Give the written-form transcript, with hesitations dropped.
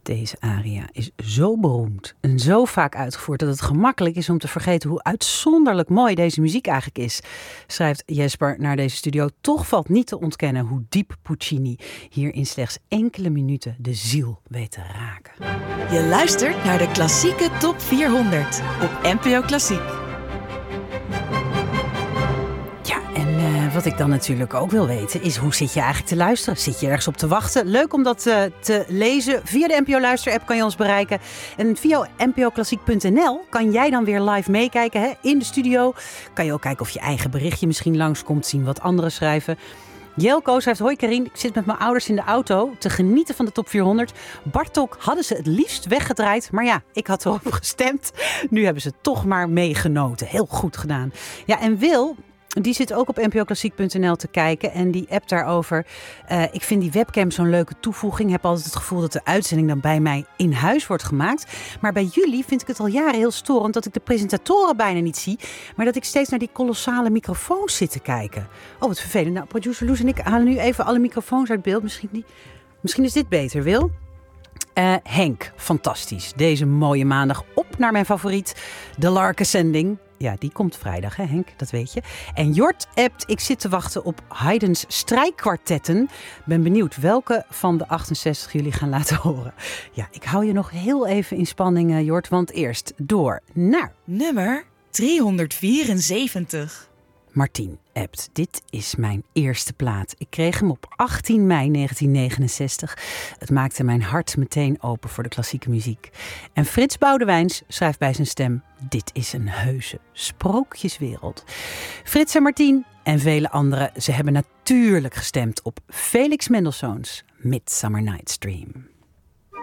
Deze aria is zo beroemd en zo vaak uitgevoerd dat het gemakkelijk is om te vergeten hoe uitzonderlijk mooi deze muziek eigenlijk is, schrijft Jesper naar deze studio. Toch valt niet te ontkennen hoe diep Puccini hier in slechts enkele minuten de ziel weet te raken. Je luistert naar de klassieke Top 400 op NPO Klassiek. Wat ik dan natuurlijk ook wil weten is, hoe zit je eigenlijk te luisteren? Zit je ergens op te wachten? Leuk om dat te lezen. Via de NPO Luister-app kan je ons bereiken. En via npoklassiek.nl kan jij dan weer live meekijken, hè? In de studio. Kan je ook kijken of je eigen berichtje misschien langskomt, zien wat anderen schrijven. Jelko schrijft: hoi Karin, ik zit met mijn ouders in de auto te genieten van de Top 400. Bartok hadden ze het liefst weggedraaid, maar ja, ik had erop gestemd. Nu hebben ze toch maar meegenoten. Heel goed gedaan. Ja, en Wil, die zit ook op npoklassiek.nl te kijken en die appt daarover. Ik vind die webcam zo'n leuke toevoeging. Ik heb altijd het gevoel dat de uitzending dan bij mij in huis wordt gemaakt. Maar bij jullie vind ik het al jaren heel storend dat ik de presentatoren bijna niet zie, maar dat ik steeds naar die kolossale microfoons zit te kijken. Oh, wat vervelend. Nou, producer Loes en ik halen nu even alle microfoons uit beeld. Misschien is dit beter, Wil. Henk, fantastisch. Deze mooie maandag op naar mijn favoriet, de Lark Ascending. Ja, die komt vrijdag, hè Henk, dat weet je. En Jort appt: ik zit te wachten op Haydn's strijkkwartetten. Ben benieuwd welke van de 68 jullie gaan laten horen. Ja, ik hou je nog heel even in spanning, Jort, want eerst door naar nummer 374. Martien appt: dit is mijn eerste plaat. Ik kreeg hem op 18 mei 1969. Het maakte mijn hart meteen open voor de klassieke muziek. En Frits Boudewijns schrijft bij zijn stem: dit is een heuse sprookjeswereld. Frits en Martien en vele anderen, ze hebben natuurlijk gestemd op Felix Mendelssohns Midsummer Night's Dream.